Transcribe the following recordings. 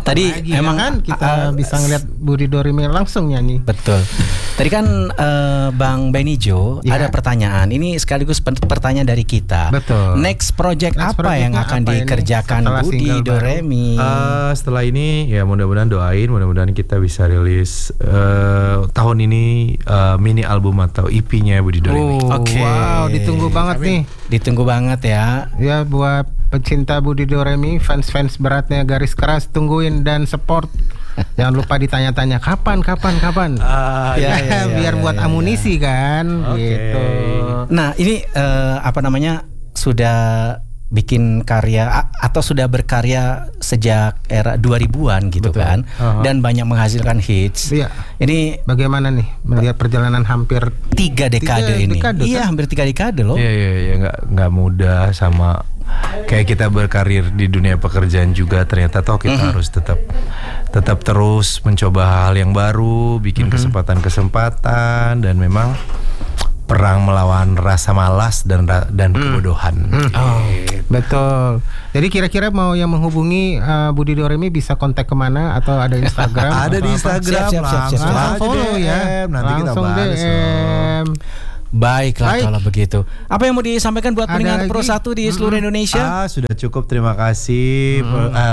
Tadi Apalagi, emang kan kita bisa ngeliat Budi Doremi langsung nyanyi. betul. Tadi kan Bang Benijo Ya. ada pertanyaan. Ini sekaligus pertanyaan dari kita. Betul. Next project Next apa yang projectnya akan apa ini dikerjakan setelah Budi single baru? Doremi? Setelah ini ya mudah-mudahan doain, mudah-mudahan kita bisa rilis tahun ini mini album atau EP-nya Budi Doremi. Oke. Wow, ditunggu banget nih. Ditunggu banget ya. Ya buat pecinta Budi Doremi, fans-fans beratnya garis keras, tungguin dan support. Jangan lupa ditanya-tanya kapan. Ya, Biar buat amunisi kan, Oke. gitu. Nah, ini sudah bikin karya atau sudah berkarya sejak era 2000-an gitu. Betul. kan. Dan banyak menghasilkan hits. Iya. Ini Bagaimana nih melihat perjalanan hampir 3 dekade ini. dekade, Iya, kan? hampir 3 dekade loh. Iya, nggak mudah sama kayak kita berkarir di dunia pekerjaan juga, ternyata toh kita harus tetap terus mencoba hal yang baru, bikin kesempatan dan memang perang melawan rasa malas dan kebodohan. betul. Jadi kira-kira mau yang menghubungi Budi Doremi bisa kontak kemana atau ada Instagram? Ada atau di apa? Instagram, Siap. langsung Langsung aja follow ya. DM, nanti kita Langsung bahas. DM. Baiklah Baik. kalau begitu. Apa yang mau disampaikan buat Ada pendengar Pro lagi? 1 di seluruh Indonesia? Sudah cukup, terima kasih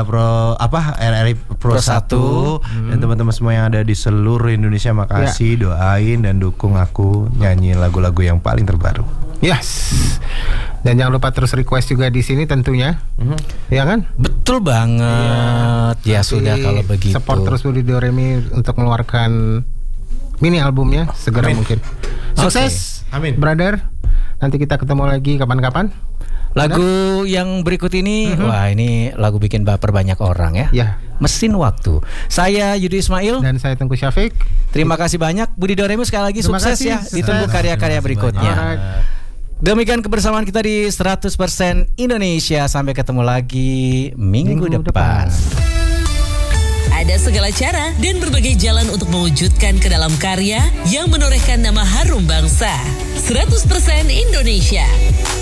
RRI Pro 1 dan teman-teman semua yang ada di seluruh Indonesia, makasih, doain dan dukung aku nyanyi lagu-lagu yang paling terbaru. Yes. Dan jangan lupa terus request juga di sini tentunya. Ya kan? Betul banget. Ya sudah Jadi, kalau begitu. support terus Budi Doremi untuk mengeluarkan mini albumnya segera mungkin. Sukses, Amin. brother. Nanti kita ketemu lagi kapan-kapan. Lagu yang berikut ini, wah ini lagu bikin baper banyak orang ya. Ya. Mesin Waktu. Saya Yudi Ismail. Dan saya Tengku Syafiq. Terima kasih banyak Budi Doremi, sekali lagi Terima sukses kasih, ya. sukses. Ditunggu karya-karya berikutnya. Alright. Demikian kebersamaan kita di 100% Indonesia. Sampai ketemu lagi minggu depan. Ada segala cara dan berbagai jalan untuk mewujudkan ke dalam karya yang menorehkan nama harum bangsa. 100% Indonesia.